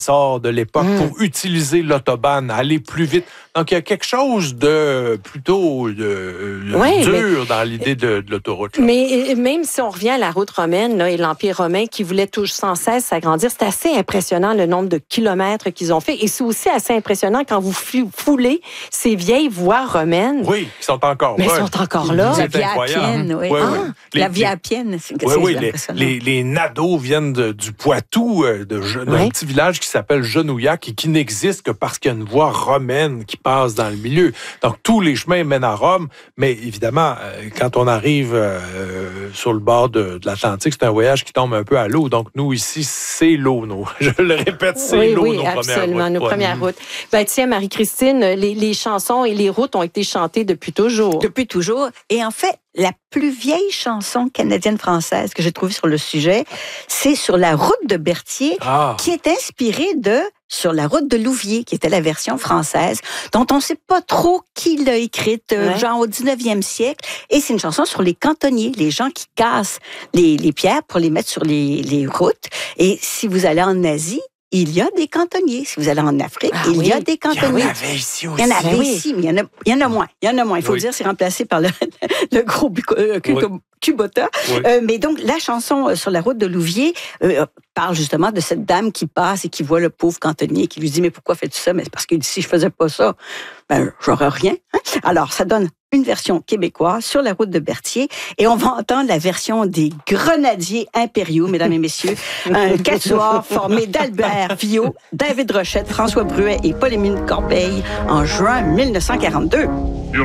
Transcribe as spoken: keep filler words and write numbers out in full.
sort de l'époque Mm. pour utiliser l'autobahn, aller plus vite. Donc, il y a quelque chose de plutôt de, de Oui, dur mais- dans l'idée de, de l'autoroute. là. Mais même si on revient à la route romaine là, et l'Empire romain qui voulait tout sans cesse s'agrandir, c'est assez impressionnant le nombre de kilomètres qu'ils ont fait. Et c'est aussi assez impressionnant quand vous fou- foulez ces vieilles voies romaines. Oui, ils sont encore Mais là. ils sont encore là. La C'est Via incroyable. Appienne, oui. Oui, Ah, oui. la Les- Via les- Appienne, c'est Oui, c'est oui, les, impressionnant. les, les nadeaux viennent de- du Poitou, euh, de, Je- d'un Oui. petit village qui s'appelle Genouillac et qui n'existe que parce qu'il y a une voie romaine qui passe dans le milieu. Donc, tous les chemins mènent à Rome, mais évidemment, euh, quand on arrive euh, sur le bord de, de l'Atlantique, c'est un voyage qui tombe un peu à l'eau. Donc, nous, ici, c'est l'eau. Nous. Je le répète, c'est Oui, l'eau, oui, nos premières absolument, routes. nos Ouais. premières routes. Ben, tiens, Marie-Christine, les, les chansons et les routes ont été chantées depuis toujours. Depuis toujours. Et en fait, la plus vieille chanson canadienne-française que j'ai trouvée sur le sujet, c'est Sur la route de Berthier, Ah, qui est inspirée de Sur la route de Louviers, qui était la version française, dont on ne sait pas trop qui l'a écrite, euh, Ouais. genre au dix-neuvième siècle. Et c'est une chanson sur les cantonniers, les gens qui cassent les, les pierres pour les mettre sur les, les routes. Et si vous allez en Asie, il y a des cantonniers. Si vous allez en Afrique, Ah il oui. y a des il y en cantonniers. avait ici aussi. Il y en avait Ben oui. ici, mais il y en a, il y en a moins. Il y en a moins. Il faut Oui. le dire, c'est remplacé par le, le gros buco- euh, Oui. Kubota. Oui. Euh, mais donc, la chanson euh, sur la route de Louviers euh, parle justement de cette dame qui passe et qui voit le pauvre cantonnier qui lui dit « Mais pourquoi fais-tu ça? » Mais c'est parce que si je faisais pas ça, ben, j'aurais rien. Hein? Alors, ça donne une version québécoise sur la route de Berthier et on va entendre la version des Grenadiers impériaux, mesdames et messieurs. Un quatuor formé d'Albert Viau, David Rochette, François Bruet et Paul-Émile Corbeil en juin mille neuf cent quarante-deux. Sur